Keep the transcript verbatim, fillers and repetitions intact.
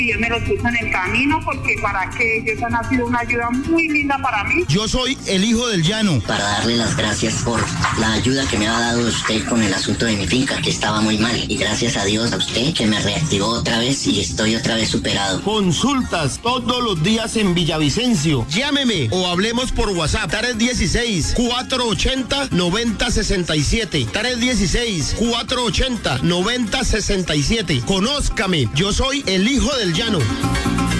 Dios me lo puso en el camino porque para que ellos han sido una ayuda muy linda para mí. Yo soy el hijo del llano. Para darle las gracias por la ayuda que me ha dado usted con el asunto de mi finca, que estaba muy mal. Y gracias a Dios a usted que me reactivó otra vez y estoy otra vez superado. Consultas todos los días en Villavicencio. Llámeme o hablemos por WhatsApp. tres dieciséis, cuatrocientos ochenta, noventa sesenta y siete. tres dieciséis, cuatrocientos ochenta, noventa sesenta y siete. Conózcame. Yo soy el hijo del llano.